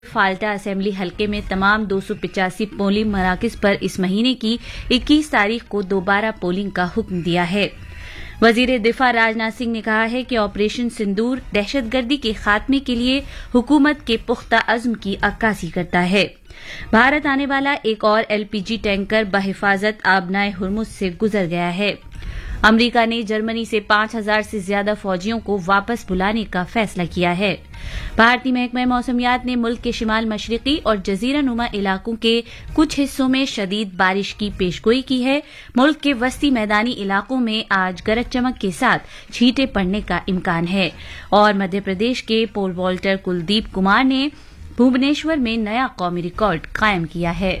فالٹا assembly حلقے میں تمام 285 پولنگ مراکز پر اس مہینے کی 21 تاریخ کو دوبارہ پولنگ کا حکم دیا ہے۔ وزیر دفاع راجناتھ سنگھ نے کہا ہے کہ آپریشن سندور دہشت گردی کے خاتمے کے لیے حکومت کے پختہ عزم کی عکاسی کرتا ہے۔ بھارت آنے والا ایک اور LPG ٹینکر بحفاظت آبنائے ہرمز سے گزر گیا ہے۔ امریکہ نے جرمنی سے 5000 سے زیادہ فوجیوں کو واپس بلانے کا فیصلہ کیا ہے۔ بھارتی محکمہ موسمیات نے ملک کے شمال مشرقی اور جزیرہ نما علاقوں کے کچھ حصوں میں شدید بارش کی پیشگوئی کی ہے۔ ملک کے وسطی میدانی علاقوں میں آج گرج چمک کے ساتھ چھینٹیں پڑنے کا امکان ہے۔ اور مدھیہ پردیش کے پول والٹر کلدیپ کمار نے بھوبنیشور میں نیا قومی ریکارڈ قائم کیا ہے۔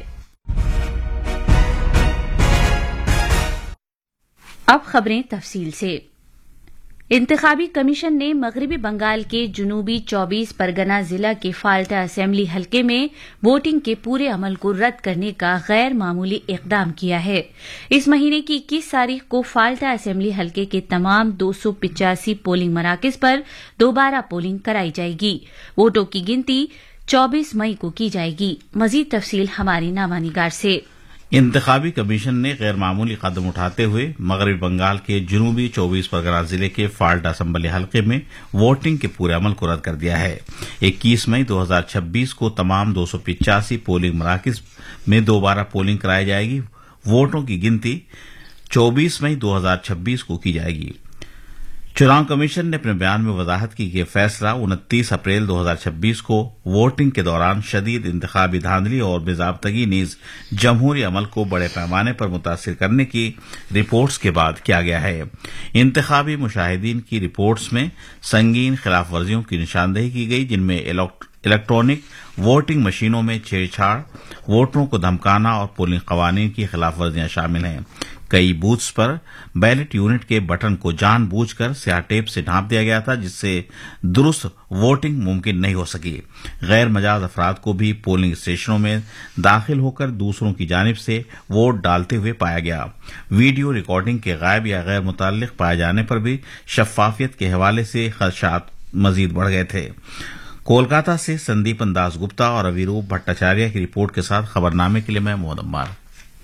اب خبریں تفصیل سے۔ انتخابی کمیشن نے مغربی بنگال کے جنوبی 24 پرگنا ضلع کے فالٹا اسمبلی حلقے میں ووٹنگ کے پورے عمل کو رد کرنے کا غیر معمولی اقدام کیا ہے۔ اس مہینے کی 21 تاریخ کو فالٹا اسمبلی حلقے کے تمام 285 پولنگ مراکز پر دوبارہ پولنگ کرائی جائے گی۔ ووٹوں کی گنتی 24 مئی کو کی جائے گی۔ مزید تفصیل ہماری نامہ نگار سے۔ انتخابی کمیشن نے غیر معمولی قدم اٹھاتے ہوئے مغربی بنگال کے جنوبی 24 پرگنا ضلع کے فالٹا اسمبلی حلقے میں ووٹنگ کے پورے عمل کو رد کر دیا ہے۔ 21 مئی 2026 کو تمام 285 پولنگ مراکز میں دوبارہ پولنگ کرائی جائے گی۔ ووٹوں کی گنتی 24 مئی 2026 کو کی جائے گی۔ چناؤ کمیشن نے اپنے بیان میں وضاحت کی کہ یہ فیصلہ 29 اپریل 2026 کو ووٹنگ کے دوران شدید انتخابی دھاندلی اور بے ضابطگی نیز جمہوری عمل کو بڑے پیمانے پر متاثر کرنے کی رپورٹس کے بعد کیا گیا ہے۔ انتخابی مشاہدین کی رپورٹس میں سنگین خلاف ورزیوں کی نشاندہی کی گئی، جن میں الیکٹرانک ووٹنگ مشینوں میں چھیڑ چھاڑ، ووٹروں کو دھمکانا اور پولنگ قوانین کی خلاف ورزیاں شامل ہیں۔ کئی بوتھس پر بیلٹ یونٹ کے بٹن کو جان بوجھ کر سیاہ ٹیپ سے ڈھانپ دیا گیا تھا، جس سے درست ووٹنگ ممکن نہیں ہو سکی۔ غیر مجاز افراد کو بھی پولنگ اسٹیشنوں میں داخل ہو کر دوسروں کی جانب سے ووٹ ڈالتے ہوئے پایا گیا۔ ویڈیو ریکارڈنگ کے غائب یا غیر متعلق پائے جانے پر بھی شفافیت کے حوالے سے خدشات مزید بڑھ گئے تھے۔ کولکاتہ سے سندیپن داس گپتا اور اویروپ بھٹاچاریہ کی رپورٹ کے ساتھ خبرنامے کے لیے میں محمد عمار۔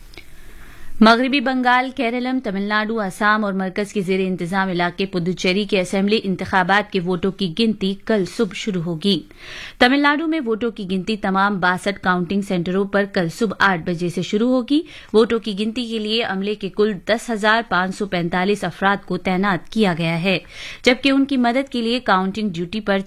مغربی بنگال، کیرالم، تمل ناڈو، آسام اور مرکز کے زیر انتظام علاقے پدوچیری کے اسمبلی انتخابات کے ووٹوں کی گنتی کل صبح شروع ہوگی۔ تمل ناڈو میں ووٹوں کی گنتی تمام 62 کاؤنٹنگ سینٹروں پر کل صبح 8 بجے سے شروع ہوگی۔ ووٹوں کی گنتی کے لیے عملے کے کل 10,545 افراد کو تعینات کیا گیا ہے، جبکہ ان کی مدد کے لیے کاؤنٹنگ ڈیوٹی پر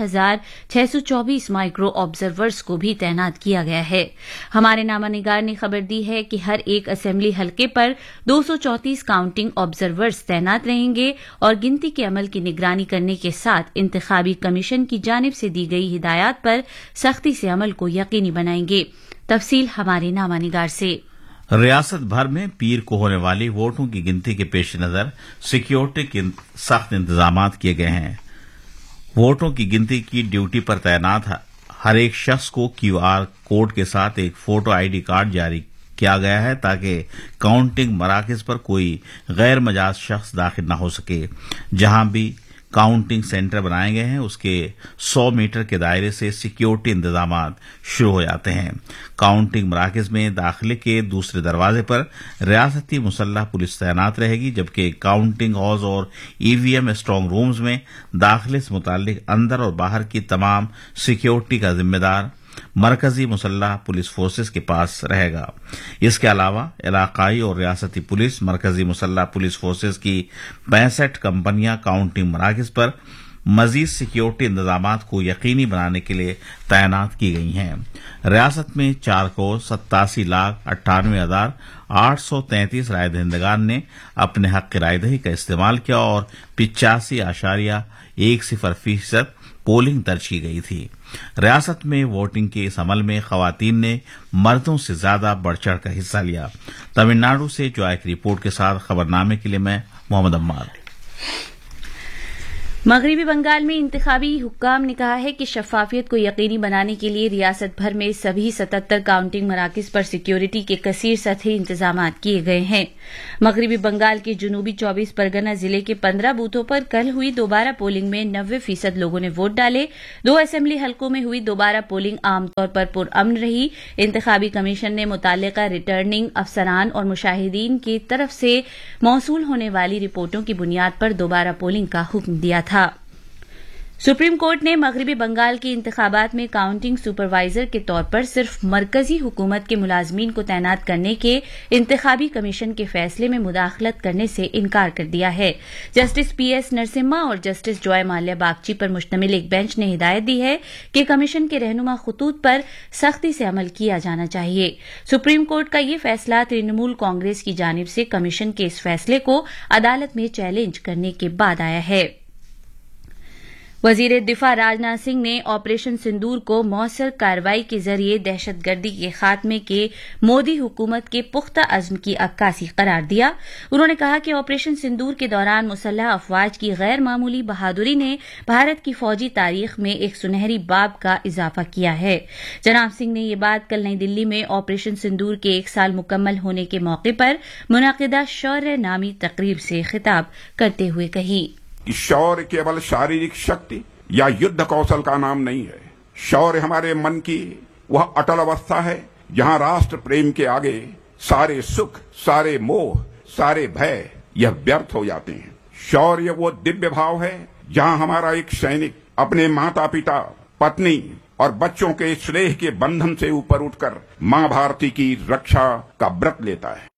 4,624 مائکرو آبزرورز کو بھی تعینات کیا گیا ہے۔ ہمارے نامہ نگار نے خبر دی ہے کہ ہر ایک اسمبلی حلقے پر 234 کاؤنٹنگ آبزرورز تعینات رہیں گے اور گنتی کے عمل کی نگرانی کرنے کے ساتھ انتخابی کمیشن کی جانب سے دی گئی ہدایات پر سختی سے عمل کو یقینی بنائیں گے۔ تفصیل ہمارے نامہ نگار سے۔ ریاست بھر میں پیر کو ہونے والی ووٹوں کی گنتی کے پیش نظر سیکیورٹی کے سخت انتظامات کیے گئے ہیں۔ ووٹوں کی گنتی کی ڈیوٹی پر تعینات ہر ایک شخص کو QR کوڈ کے ساتھ ایک فوٹو ID کارڈ جاری کیا گیا ہے تاکہ کاؤنٹنگ مراکز پر کوئی غیر مجاز شخص داخل نہ ہو سکے۔ جہاں بھی کاؤنٹنگ سینٹر بنائے گئے ہیں اس کے 100 میٹر کے دائرے سے سیکیورٹی انتظامات شروع ہو جاتے ہیں۔ کاؤنٹنگ مراکز میں داخلے کے دوسرے دروازے پر ریاستی مسلح پولیس تعینات رہے گی، جبکہ کاؤنٹنگ ہالز اور EVM اسٹرانگ رومز میں داخلے سے متعلق اندر اور باہر کی تمام سیکیورٹی کا ذمہ دار مرکزی مسلح پولیس فورسز کے پاس رہے گا۔ اس کے علاوہ علاقائی اور ریاستی پولیس، مرکزی مسلح پولیس فورسز کی 65 کمپنیاں کاؤنٹنگ مراکز پر مزید سیکیورٹی انتظامات کو یقینی بنانے کے لیے تعینات کی گئی ہیں۔ ریاست میں 4,87,98,833 رائے دہندگان نے اپنے حق رائے دہی کا استعمال کیا اور 85.10% پولنگ درج کی گئی تھی۔ ریاست میں ووٹنگ کے اس عمل میں خواتین نے مردوں سے زیادہ بڑھ چڑھ کر حصہ لیا۔ تمل ناڈو سے جوائے کی رپورٹ کے ساتھ خبرنامے کے لیے میں محمد عمار۔ मगरबी बंगाल में इंतखाबी हुक्काम ने कहा है कि शफाफियत को यकीनी बनाने के लिए रियासत भर में सभी 77 काउंटिंग मराकज पर सिक्योरिटी के कसीर सतही इंतजाम किए गए हैं। मगरबी बंगाल के जुनूबी 24 परगना जिले के 15 बूथों पर कल हुई दोबारा पोलिंग में 90% लोगों ने वोट डाले। 2 असेंबली हलकों में हुई दोबारा पोलिंग आमतौर पर पुरअमन रही। इंतखाबी कमीशन ने मुताल्लिका रिटर्निंग अफसरान और मुशाहिदीन की तरफ से मौसूल होने वाली रिपोर्टों की बुनियाद पर दोबारा पोलिंग का हुक्म दिया था। सुप्रीम कोर्ट ने मगरबी बंगाल के इंतखाबात में काउंटिंग सुपरवाइजर के तौर पर सिर्फ मरकजी हुकूमत के मुलाजमीन को तैनात करने के इंतखाबी कमीशन के फैसले में मुदाखलत करने से इनकार कर दिया है। जस्टिस पीएस नरसिम्हा और जस्टिस जॉय माल्या बागची पर मुश्तमिल एक बेंच ने हिदायत दी है कि कमीशन के रहनुमा खतूत पर सख्ती से अमल किया जाना चाहिए। सुप्रीम कोर्ट का यह फैसला तृणमूल कांग्रेस की जानिब से कमीशन के इस फैसले को अदालत में चैलेंज करने के बाद आया है। वजीर दिफा राजनाथ सिंह ने ऑपरेशन सिंदूर को मौसर कार्रवाई के जरिए दहशतगर्दी के खात्मे के मोदी हुकूमत के पुख्ता अज़्म की अक्कासी करार दिया। उन्होंने कहा कि ऑपरेशन सिंदूर के दौरान मुसल्लह अफवाज की गैर मामूली बहादुरी ने भारत की फौजी तारीख में एक सुनहरी बाब का इजाफा किया है। जनाब सिंह ने ये बात कल नई दिल्ली में ऑपरेशन सिंदूर के 1 साल मुकम्मल होने के मौके पर मुनाकिदा शौर्य नामी तकरीब से खिताब करते हुए कही। शौर्य केवल शारीरिक शक्ति या युद्ध कौशल का नाम नहीं है। शौर्य हमारे मन की वह अटल अवस्था है जहां राष्ट्र प्रेम के आगे सारे सुख, सारे मोह, सारे भय यह व्यर्थ हो जाते हैं। शौर्य वो दिव्य भाव है जहां हमारा एक सैनिक अपने माता पिता, पत्नी और बच्चों के स्नेह के बंधन से ऊपर उठकर मां भारती की रक्षा का व्रत लेता है।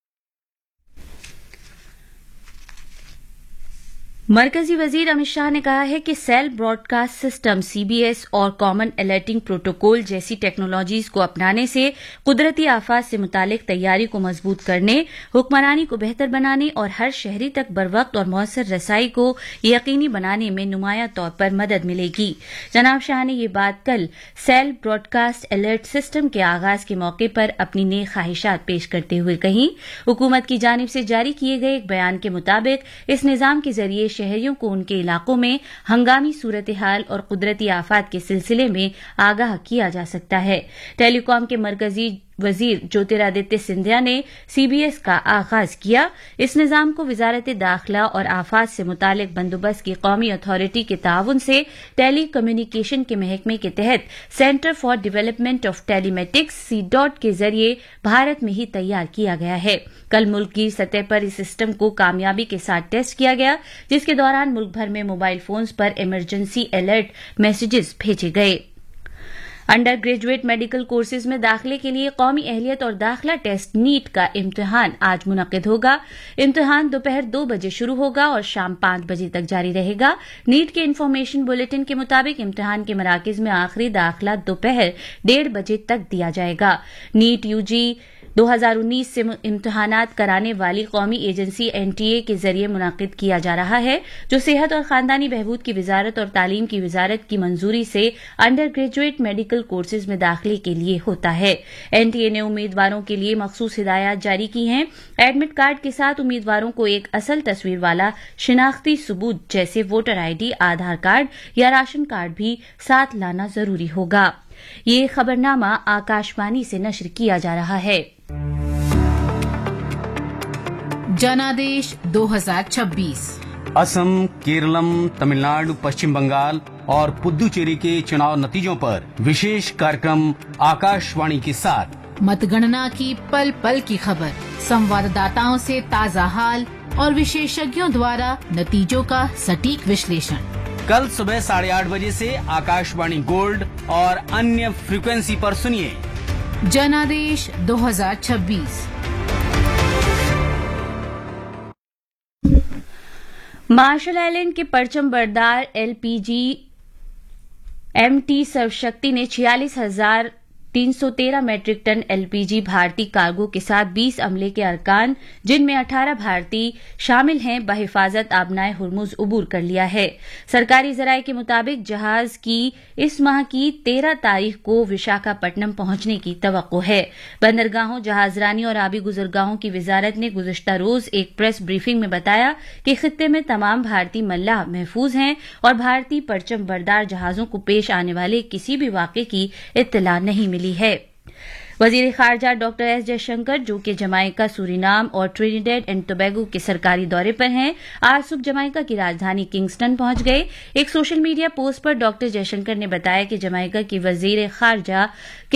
मरकजी वजीर अमित शाह ने कहा है कि सेल ब्रॉडकास्ट सिस्टम सीबीएस और कॉमन अलर्टिंग प्रोटोकॉल जैसी टेक्नोलॉजीज को अपनाने से कुदरती आफात से मुतालिक तैयारी को मजबूत करने, हुक्मरानी को बेहतर बनाने और हर शहरी तक बरवक्त और मौसर रसाई को यकीनी बनाने में नुमायां तौर पर मदद मिलेगी। जनाब शाह ने ये बात कल सेल ब्रॉडकास्ट अलर्ट सिस्टम के आगाज के मौके पर अपनी नेक ख्वाहिशात पेश करते हुए कही। हुकूमत की जानिब से जारी किए गए एक बयान के मुताबिक इस निजाम के जरिए शहरियों को उनके इलाकों में हंगामी सूरत हाल और कुदरती आफात के सिलसिले में आगाह किया जा सकता है। टेलीकॉम के मरकजी वजीर ज्योतिरादित्य सिंधिया ने सीबीएस का आगाज किया। इस निजाम को वजारत दाखिला और आफात से मुतालिक बंदोबस्त की कौमी अथॉरिटी के ताउन से टेली कम्युनिकेशन के महकमे के तहत centre for development of telematics (CDOT) के जरिए भारत में ही तैयार किया गया है। कल मुल्क की सतह पर इस सिस्टम को कामयाबी के साथ टेस्ट किया गया, जिसके दौरान मुल्क भर में मोबाइल फोन्स पर इमरजेंसी अलर्ट मैसेजेस भेजे गए। अंडर ग्रेजुएट मेडिकल कोर्सेज में दाखिले के लिए कौमी अहलियत और दाखिला टेस्ट नीट का इम्तिहान आज मुनक्किद होगा। इम्तिहान दोपहर 2 बजे शुरू होगा और शाम 5 बजे तक जारी रहेगा। नीट के इन्फॉर्मेशन बुलेटिन के मुताबिक इम्तिहान के मराकिज में आखिरी दाखिला दोपहर 1:30 बजे तक दिया जाएगा। नीट यूजी 2019 से इम्तिहानात कराने वाली कौमी एजेंसी एनटीए के जरिए मुनाकिद किया जा रहा है, जो सेहत और खानदानी बहबूद की वजारत और तालीम की वजारत की मंजूरी से अंडर ग्रेजुएट मेडिकल कोर्सेज में दाखिले के लिए होता है। एनटीए ने उम्मीदवारों के लिए मखसूस हिदायत जारी की हैं। एडमिट कार्ड के साथ उम्मीदवारों को एक असल तस्वीर वाला शिनाख्ती सबूत जैसे वोटर आईडी, आधार कार्ड या राशन कार्ड भी साथ लाना जरूरी होगा। ये खबरनामा आकाशवाणी से नश्र किया जा रहा है। जनादेश 2026 असम, केरलम, तमिलनाडु, पश्चिम बंगाल और पुदुचेरी के चुनाव नतीजों पर विशेष कार्यक्रम आकाशवाणी के साथ मतगणना की पल पल की खबर, संवाददाताओं से ताजा हाल और विशेषज्ञों द्वारा नतीजों का सटीक विश्लेषण। कल सुबह 8:30 बजे से आकाशवाणी गोल्ड और अन्य फ्रीक्वेंसी पर सुनिए जनादेश 2026। मार्शल आइलैंड के परचम बरदार एलपीजी एमटी सर्वशक्ति ने 46,000 313 मैट्रिक टन एलपीजी भारतीय कार्गो के साथ 20 अमले के अरकान, जिनमें 18 भारतीय शामिल हैं, बहिफाजत आबनाए हुर्मुज उबूर कर लिया है। सरकारी जराये के मुताबिक जहाज की इस माह की 13 तारीख को विशाखापट्टनम पहुंचने की तवक्को है। बंदरगाहों, जहाजरानी और आबी गुजरगाहों की वजारत ने गुज़िश्ता रोज एक प्रेस ब्रीफिंग में बताया कि खित्ते में तमाम भारतीय मल्लाह महफूज हैं और भारतीय परचम बरदार जहाजों को पेश आने वाले किसी भी वाक़े की इत्तला नहीं मिली है। वजीर खारजा डॉक्टर एस जयशंकर, जो कि जमाइका, सूरीनाम और ट्रिनिडेड एंड टोबैगो के सरकारी दौरे पर हैं, आज सुबह जमाइका की राजधानी किंगस्टन पहुंच गए। एक सोशल मीडिया पोस्ट पर डॉक्टर जयशंकर ने बताया कि जमाइका की वजीर खारजा